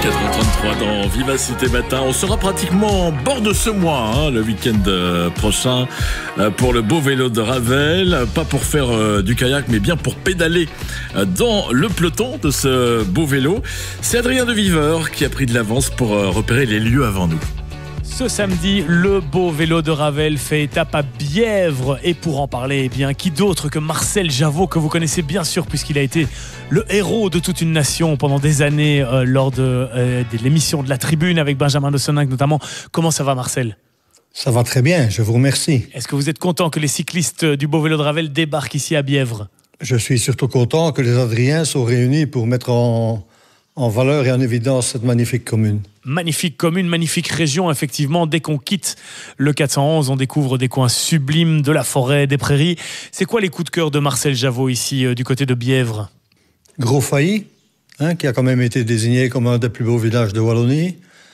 4h33 dans Vivacité Matin. On sera pratiquement en bord de ce mois, le week-end prochain, pour le beau vélo de Ravel. Pas pour faire du kayak, mais bien pour pédaler dans le peloton de ce beau vélo. C'est Adrien de Viveur qui a pris de l'avance pour repérer les lieux avant nous. Ce samedi, le beau vélo de Ravel fait étape à Bièvre. Et pour en parler, eh bien, qui d'autre que Marcel Javot, que vous connaissez bien sûr, puisqu'il a été le héros de toute une nation pendant des années lors de l'émission de La Tribune avec Benjamin de Soninck notamment. Comment ça va, Marcel ? Ça va très bien, je vous remercie. Est-ce que vous êtes content que les cyclistes du beau vélo de Ravel débarquent ici à Bièvre ? Je suis surtout content que les Adriens soient réunis pour mettre en valeur et en évidence cette magnifique commune. Magnifique commune, magnifique région, effectivement. Dès qu'on quitte le 411, on découvre des coins sublimes, de la forêt, des prairies. C'est quoi les coups de cœur de Marcel Javot ici, du côté de Bièvre ? Gros-Failly, qui a quand même été désigné comme un des plus beaux villages de Wallonie.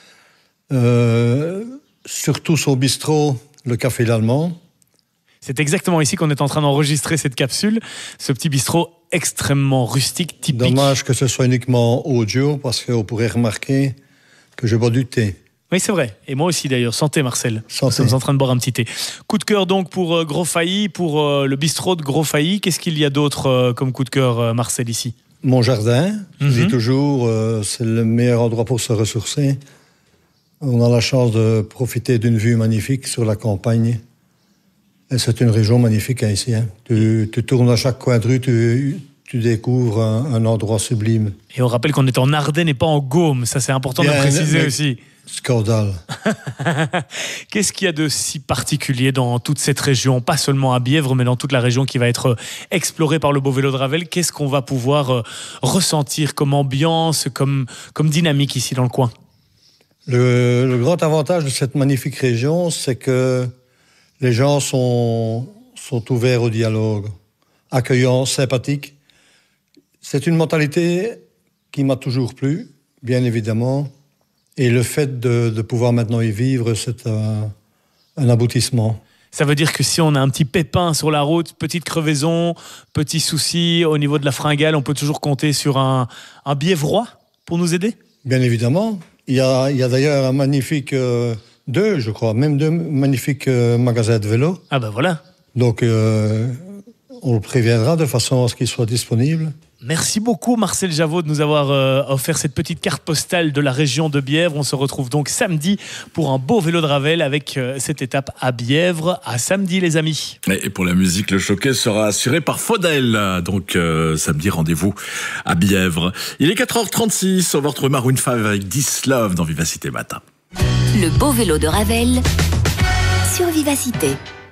Surtout son bistrot, le Café l'Allemand. C'est exactement ici qu'on est en train d'enregistrer cette capsule. Ce petit bistrot extrêmement rustique, typique. Dommage que ce soit uniquement audio, parce qu'on pourrait remarquer que je bois du thé. Oui, c'est vrai. Et moi aussi, d'ailleurs. Santé, Marcel. Santé. Nous sommes en train de boire un petit thé. Coup de cœur, donc, pour Gros-Failly, pour le bistrot de Gros-Failly. Qu'est-ce qu'il y a d'autre comme coup de cœur, Marcel, ici ? Mon jardin, je dis toujours, c'est le meilleur endroit pour se ressourcer. On a la chance de profiter d'une vue magnifique sur la campagne. Et c'est une région magnifique ici. Tu tournes à chaque coin de rue, tu découvres un endroit sublime. Et on rappelle qu'on est en Ardennes et pas en Gaume. Ça, c'est important de préciser aussi. Scandale. Qu'est-ce qu'il y a de si particulier dans toute cette région, pas seulement à Bièvre, mais dans toute la région qui va être explorée par le beau vélo de Ravel ? Qu'est-ce qu'on va pouvoir ressentir comme ambiance, comme dynamique ici dans le coin ? Le grand avantage de cette magnifique région, c'est que les gens sont ouverts au dialogue, accueillants, sympathiques. C'est une mentalité qui m'a toujours plu, bien évidemment. Et le fait de pouvoir maintenant y vivre, c'est un aboutissement. Ça veut dire que si on a un petit pépin sur la route, petite crevaison, petit souci au niveau de la fringale, on peut toujours compter sur un Bièvrois pour nous aider ? Bien évidemment. Il y a d'ailleurs un magnifique... deux magnifiques magasins de vélo. Ah ben voilà. Donc, on le préviendra de façon à ce qu'il soit disponible. Merci beaucoup Marcel Javot de nous avoir offert cette petite carte postale de la région de Bièvre. On se retrouve donc samedi pour un beau vélo de Ravel avec cette étape à Bièvre. À samedi les amis. Et pour la musique, le showcase sera assuré par Faudel. Donc samedi, rendez-vous à Bièvre. Il est 4h36, on va retrouver Maroon 5 avec This Love dans Vivacité Matin. Le beau vélo de Ravel sur Vivacité.